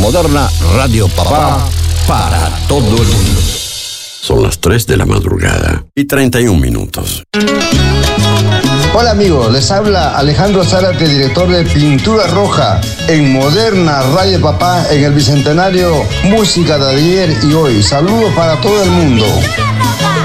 Moderna Radio Papá para todo el mundo. Son las 3 de la madrugada y 31 minutos. Hola amigos, les habla Alejandro Zárate, director de Pintura Roja en Moderna Radio Papá en el Bicentenario Música de ayer y hoy. Saludos para todo el mundo.